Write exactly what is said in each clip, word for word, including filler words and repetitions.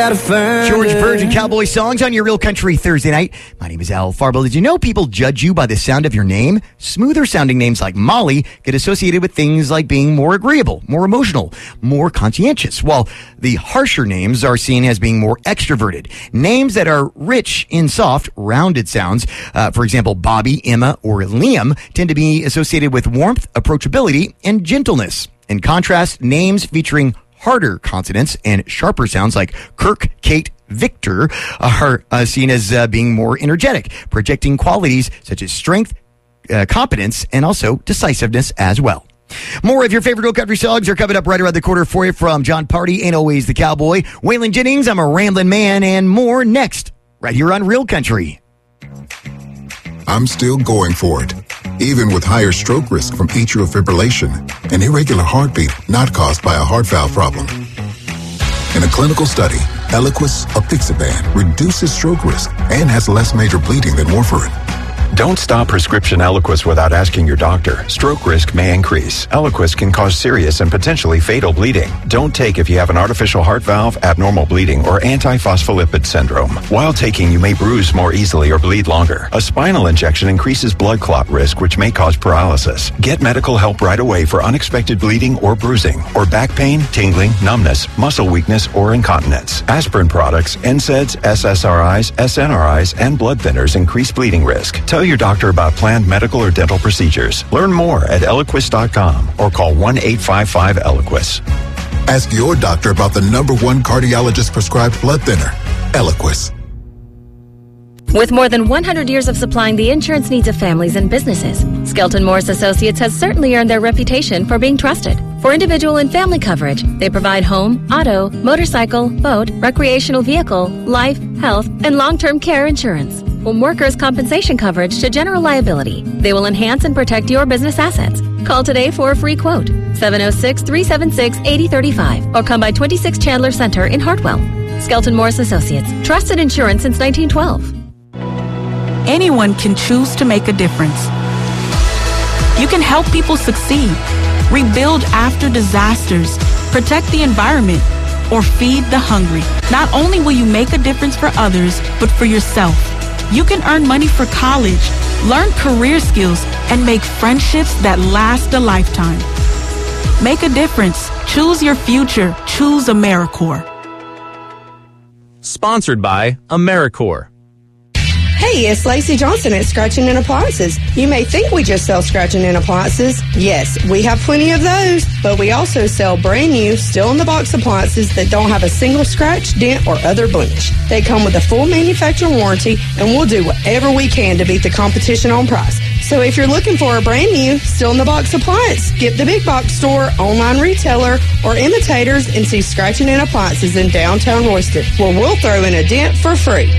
George Virgin Cowboy songs on your Real Country Thursday night. My name is Al Farbo. Did you know people judge you by the sound of your name? Smoother sounding names like Molly get associated with things like being more agreeable, more emotional, more conscientious, while the harsher names are seen as being more extroverted. Names that are rich in soft, rounded sounds, uh, for example, Bobby, Emma, or Liam, tend to be associated with warmth, approachability, and gentleness. In contrast, names featuring harder consonants and sharper sounds like Kirk, Kate, Victor are uh, seen as uh, being more energetic, projecting qualities such as strength, uh, competence, and also decisiveness as well. More of your favorite Real Country songs are coming up right around the corner for you from John Party, Ain't Always the Cowboy, Waylon Jennings, I'm a Ramblin' Man, and more next, right here on Real Country. I'm still going for it, even with higher stroke risk from atrial fibrillation, an irregular heartbeat not caused by a heart valve problem. In a clinical study, Eliquis apixaban reduces stroke risk and has less major bleeding than warfarin. Don't stop prescription Eliquis without asking your doctor. Stroke risk may increase. Eliquis can cause serious and potentially fatal bleeding. Don't take if you have an artificial heart valve, abnormal bleeding, or antiphospholipid syndrome. While taking, you may bruise more easily or bleed longer. A spinal injection increases blood clot risk, which may cause paralysis. Get medical help right away for unexpected bleeding or bruising, or back pain, tingling, numbness, muscle weakness, or incontinence. Aspirin products, N SAIDs, S S R Is, S N R Is, and blood thinners increase bleeding risk. Tell your doctor about planned medical or dental procedures. Learn more at Eliquis dot com or call one eight five five Eliquis. Ask your doctor about the number one cardiologist prescribed blood thinner, Eliquis. With more than one hundred years of supplying the insurance needs of families and businesses, Skelton Morris Associates has certainly earned their reputation for being trusted. For individual and family coverage, they provide home, auto, motorcycle, boat, recreational vehicle, life, health, and long-term care insurance. From workers' compensation coverage to general liability, they will enhance and protect your business assets. Call today for a free quote, seven oh six, three seven six, eight oh three five, or come by twenty-six Chandler Center in Hartwell. Skelton Morris Associates, trusted insurance since nineteen twelve. Anyone can choose to make a difference. You can help people succeed, rebuild after disasters, protect the environment, or feed the hungry. Not only will you make a difference for others, but for yourself. You can earn money for college, learn career skills, and make friendships that last a lifetime. Make a difference. Choose your future. Choose AmeriCorps. Sponsored by AmeriCorps. Hey, it's Lacey Johnson at Scratching and Appliances. You may think we just sell scratching and appliances. Yes, we have plenty of those, but we also sell brand new, still-in-the-box appliances that don't have a single scratch, dent, or other blemish. They come with a full manufacturer warranty, and we'll do whatever we can to beat the competition on price. So if you're looking for a brand new, still-in-the-box appliance, skip the big box store, online retailer, or imitators and see Scratching and Appliances in downtown Royston, where we'll throw in a dent for free.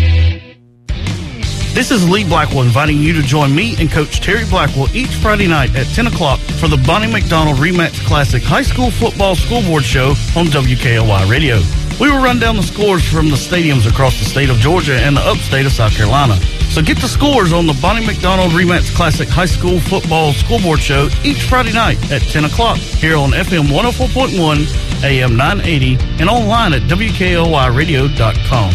This is Lee Blackwell inviting you to join me and Coach Terry Blackwell each Friday night at ten o'clock for the Bonnie McDonald Rematch Classic High School Football School Board Show on W K L Y Radio. We will run down the scores from the stadiums across the state of Georgia and the upstate of South Carolina. So get the scores on the Bonnie McDonald Rematch Classic High School Football School Board Show each Friday night at ten o'clock here on F M one oh four point one, A M nine eighty, and online at W K L Y radio dot com.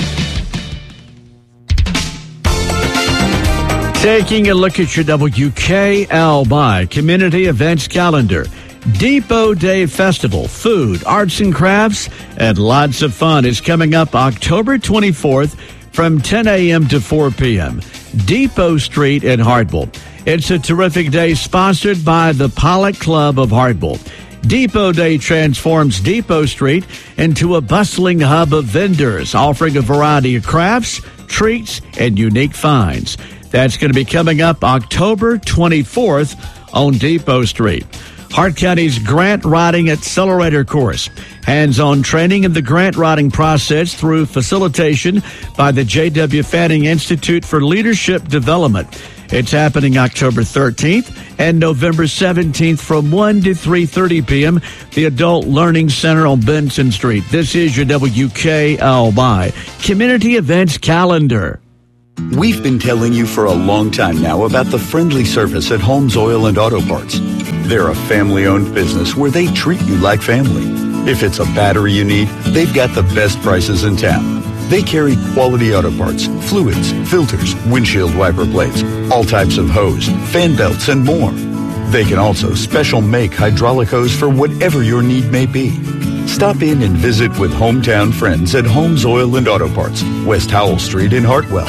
Taking a look at your W K L Y community events calendar. Depot Day Festival, food, arts and crafts, and lots of fun is coming up October twenty-fourth from ten a.m. to four p.m. Depot Street in Hartwell. It's a terrific day sponsored by the Pollock Club of Hartwell. Depot Day transforms Depot Street into a bustling hub of vendors offering a variety of crafts, treats, and unique finds. That's going to be coming up October twenty-fourth on Depot Street. Hart County's Grant Writing Accelerator Course. Hands-on training in the grant writing process through facilitation by the J W. Fanning Institute for Leadership Development. It's happening October thirteenth and November seventeenth from one to three thirty p.m. The Adult Learning Center on Benson Street. This is your W K L Y Community Events Calendar. We've been telling you for a long time now about the friendly service at Holmes Oil and Auto Parts. They're a family-owned business where they treat you like family. If it's a battery you need, they've got the best prices in town. They carry quality auto parts, fluids, filters, windshield wiper blades, all types of hose, fan belts, and more. They can also special make hydraulic hose for whatever your need may be. Stop in and visit with hometown friends at Holmes Oil and Auto Parts, West Howell Street in Hartwell.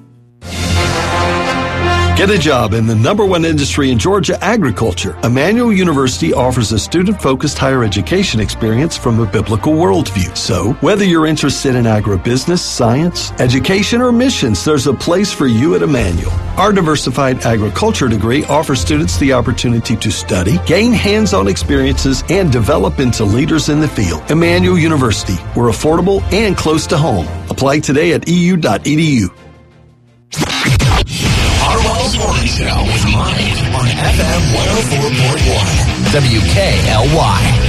Get a job in the number one industry in Georgia, agriculture. Emmanuel University offers a student-focused higher education experience from a biblical worldview. So, whether you're interested in agribusiness, science, education, or missions, there's a place for you at Emmanuel. Our diversified agriculture degree offers students the opportunity to study, gain hands-on experiences, and develop into leaders in the field. Emmanuel University. We're affordable and close to home. Apply today at e u dot e d u. Harwell's Morning Show with Mike on F M one oh four point one W K L Y.